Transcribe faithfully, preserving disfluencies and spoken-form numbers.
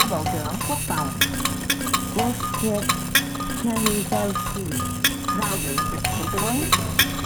Bộ trưởng Quốc phòng Wojciech Jaruzelski, giao dự Thủ tướng